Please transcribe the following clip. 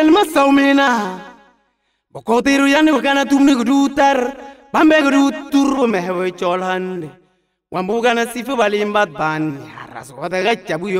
Masaumina Bokotiru yani wakana tumni gudutar Bambe gudutur mehwe cholhande Wambugana sifu balimbat ban Rasu wata gacha buyo